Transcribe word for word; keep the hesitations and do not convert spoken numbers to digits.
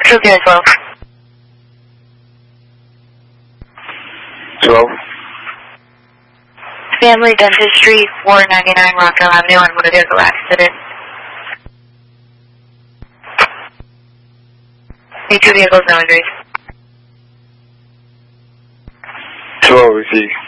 two zero twelve. twelve. Family Dentistry, four ninety-nine Rockville Avenue on motor vehicle accident. Need two vehicles, no injuries. twelve received.